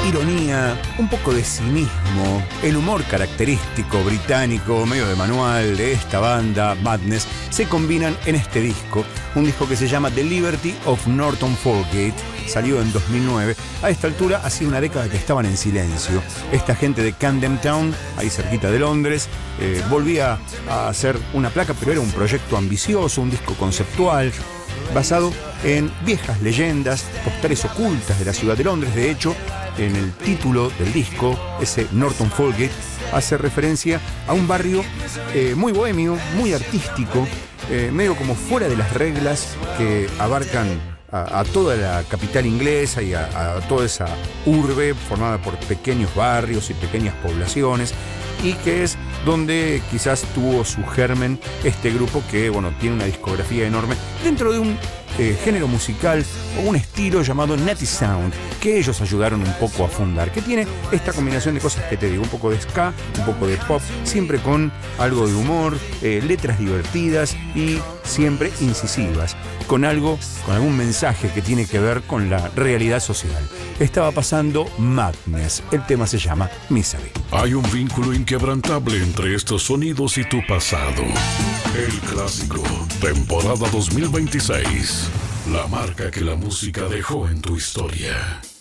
ironía, un poco de cinismo, el humor característico británico, medio de manual de esta banda, Madness, se combinan en este disco, un disco que se llama The Liberty of Norton Folgate, salió en 2009. A esta altura hacía una década que estaban en silencio. Esta gente de Camden Town, ahí cerquita de Londres, volvía a hacer una placa, pero era un proyecto ambicioso, un disco conceptual, basado en viejas leyendas, postales ocultas de la ciudad de Londres. De hecho, en el título del disco, ese Norton Folgate, hace referencia a un barrio muy bohemio, muy artístico, medio como fuera de las reglas que abarcan a toda la capital inglesa y a toda esa urbe formada por pequeños barrios y pequeñas poblaciones, y que es donde quizás tuvo su germen este grupo que, bueno, tiene una discografía enorme dentro de un género musical o un estilo llamado Natty Sound, que ellos ayudaron un poco a fundar, que tiene esta combinación de cosas que te digo, un poco de ska, un poco de pop, siempre con algo de humor, letras divertidas y siempre incisivas, con algún mensaje que tiene que ver con la realidad social. Estaba pasando Madness, el tema se llama Misery. Hay un vínculo inquebrantable entre estos sonidos y tu pasado. El clásico, temporada 2026. La marca que la música dejó en tu historia.